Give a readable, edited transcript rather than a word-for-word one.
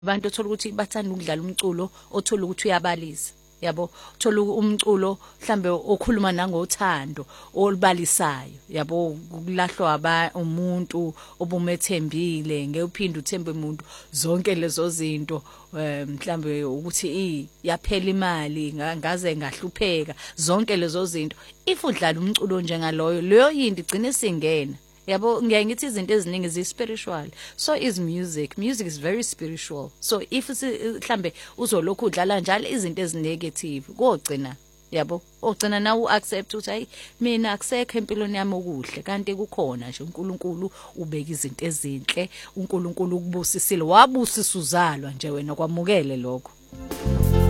Abantu othola ukuthi bathanda ukudlala umculo othola ukuthi uyabalisa yabo uthola umculo mhlambe okhuluma nangothando olibalisayo yabo ukulahlwa umuntu obumethembile ngeuphinde uthembe umuntu zonke lezo zinto mhlambe ukuthi yaphela imali ngaze ngahlupheka zonke lezo zinto if udlala umculo njengaloyo leyo yinto igcine singena yabo ngiyaye ngithi izinto eziningi zi-spiritual so is music is very spiritual so if mhlambe uzolokhu udlala njalo izinto ezinegative kugcina yabo ogcina nawe uaccept ukuthi hayi mina akusekho empilweni yami okuhle kanti kukhona nje uNkulunkulu ubeka izinto ezinhle uNkulunkulu ukubusisile wabusisa uzalwa nje wena kwamukele lokho.